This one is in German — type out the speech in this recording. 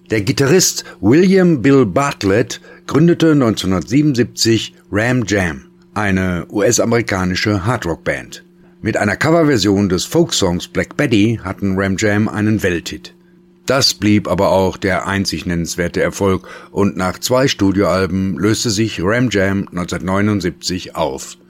Der Gitarrist William Bill Bartlett gründete 1977 Ram Jam, eine US-amerikanische Hardrock-Band. Mit einer Coverversion des Folksongs Black Betty hatten Ram Jam einen Welthit. Das blieb aber auch der einzig nennenswerte Erfolg und nach 2 Studioalben löste sich Ram Jam 1979 auf.